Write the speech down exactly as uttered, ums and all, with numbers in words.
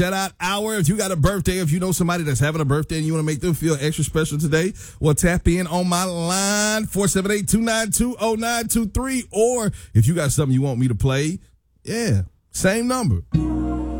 Shout out hour. If you got a birthday, if you know somebody that's having a birthday and you want to make them feel extra special today, well, tap in on my line, four seven eight, two nine two, oh nine two three. Or if you got something you want me to play, yeah, same number.